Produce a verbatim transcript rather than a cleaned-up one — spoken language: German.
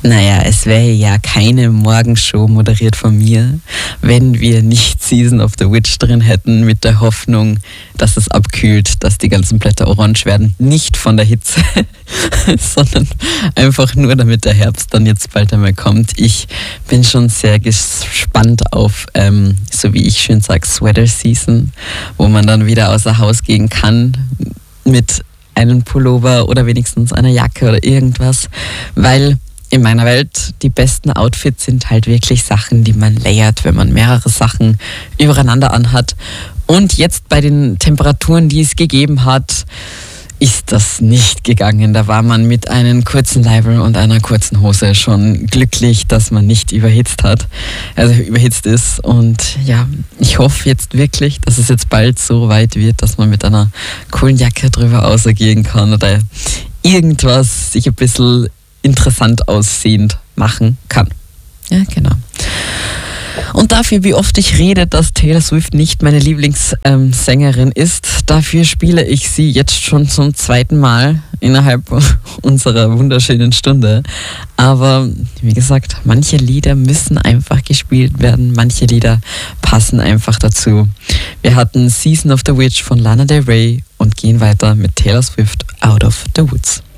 Naja, es wäre ja keine Morgenshow moderiert von mir, wenn wir nicht Season of the Witch drin hätten, mit der Hoffnung, dass es abkühlt, dass die ganzen Blätter orange werden. Nicht von der Hitze, sondern einfach nur, damit der Herbst dann jetzt bald einmal kommt. Ich bin schon sehr gespannt auf, ähm, so wie ich schön sage, Sweater Season, wo man dann wieder außer Haus gehen kann mit einem Pullover oder wenigstens einer Jacke oder irgendwas, weil in meiner Welt die besten Outfits sind halt wirklich Sachen, die man layert, wenn man mehrere Sachen übereinander anhat. Und jetzt bei den Temperaturen, die es gegeben hat, ist das nicht gegangen. Da war man mit einem kurzen Leiberl und einer kurzen Hose schon glücklich, dass man nicht überhitzt hat, also überhitzt ist. Und ja, ich hoffe jetzt wirklich, dass es jetzt bald so weit wird, dass man mit einer coolen Jacke drüber rausgehen kann oder irgendwas sich ein bisschen interessant aussehend machen kann. Ja, genau. Und dafür, wie oft ich rede, dass Taylor Swift nicht meine Lieblingssängerin ähm, ist, dafür spiele ich sie jetzt schon zum zweiten Mal innerhalb unserer wunderschönen Stunde. Aber wie gesagt, manche Lieder müssen einfach gespielt werden, manche Lieder passen einfach dazu. Wir hatten Season of the Witch von Lana Del Rey und gehen weiter mit Taylor Swift, Out of the Woods.